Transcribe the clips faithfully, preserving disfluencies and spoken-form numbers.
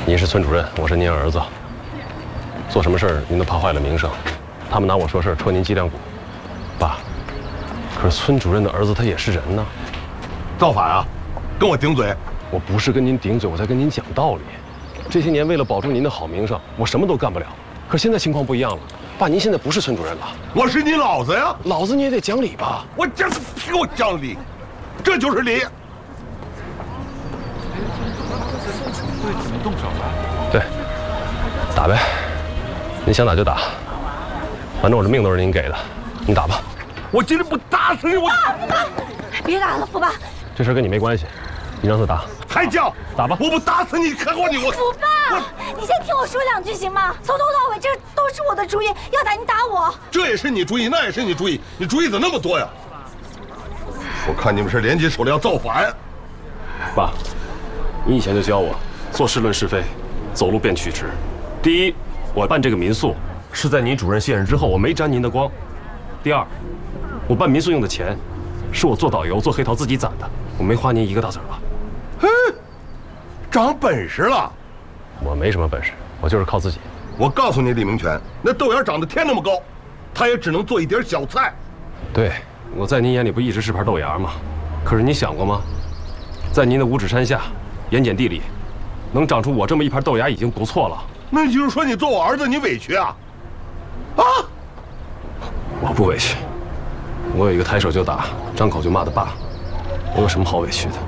您是村主任，我是您儿子，做什么事儿您都怕坏了名声，他们拿我说事儿，戳您脊梁骨。爸，可是村主任的儿子他也是人呐。 造反啊！跟我顶嘴！ 我不是跟您顶嘴，我在跟您讲道理。这些年为了保住您的好名声，我什么都干不了。可现在情况不一样了，爸，您现在不是村主任了， 我是你老子呀！ 老子你也得讲理吧？ 我讲给我讲理，这就是理。 对怎么动手了？ 对，打呗，您想打就打，反正我这命都是您给的，你打吧。 我今天不打死你，我别打了，福爸。 这事跟你没关系，你让他打。 还叫打吧！ 我不打死你，看我你我。 福爸，你先听我说两句行吗？从头到尾这都是我的主意，要打你打我。 这也是你主意，那也是你主意，你主意怎么那么多呀？我看你们是联起手来要造反。 爸，你以前就教我做事论是非，走路辨曲直。第一，我办这个民宿是在您主任卸任之后，我没沾您的光。第二，我办民宿用的钱是我做导游、做黑桃自己攒的，我没花您一个大子吧？ 哼，长本事了。 我没什么本事，我就是靠自己。 我告诉你，李明全，那豆芽长得天那么高，他也只能做一碟小菜。 对，我在您眼里不一直是盘豆芽吗？可是你想过吗？在您的五指山下，盐碱地里，能长出我这么一盘豆芽已经不错了。 那也就是说，你做我儿子，你委屈啊？啊！ 我不委屈，我有一个抬手就打、张口就骂的爸，我有什么好委屈的？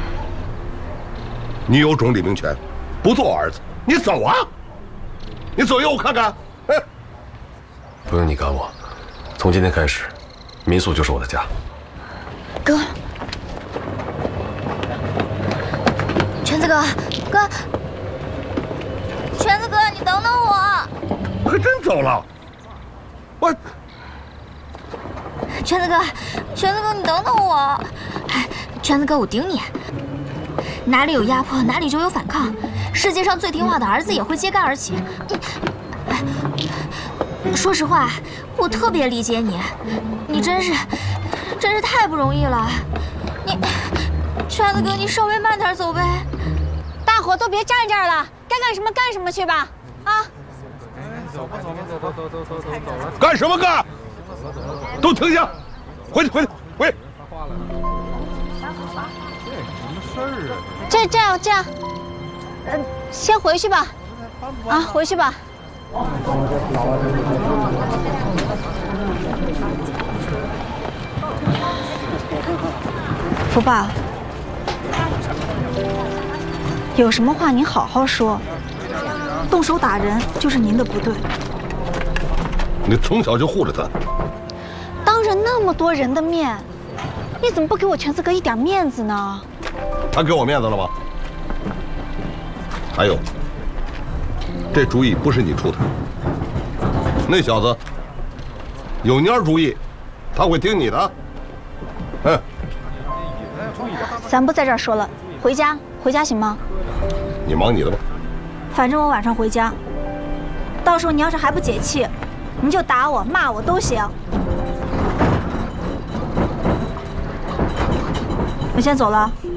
你有种，李明全，不做我儿子，你走啊！你走右我看看。哎， 不用你赶我，从今天开始，民宿就是我的家。 哥，全子哥，哥，全子哥，你等等我。 还真走了。我。 全子哥，全子哥，你等等我。全子哥，我顶你。哪里有压迫，哪里就有反抗。世界上最听话的儿子也会揭竿而起。说实话，我特别理解你，你真是，真是太不容易了。你，圈子哥，你稍微慢点走呗。 大伙都别站这儿了，该干什么干什么去吧。啊！ 走吧，走吧，走吧，走走走走走了。 干什么干？都停下！回去，回去，回去。 这什么事儿啊？ 这这样这样，呃，先回去吧。啊，回去吧。 福爸，有什么话您好好说。动手打人就是您的不对。 你从小就护着他， 当着那么多人的面，你怎么不给我全子哥一点面子呢？ 他给我面子了吗？还有，这主意不是你出的，那小子有蔫主意，他会听你的。嗯， 咱不在这儿说了，回家，回家行吗？ 你忙你的吧。 反正我晚上回家，到时候你要是还不解气，你就打我、骂我都行。我先走了。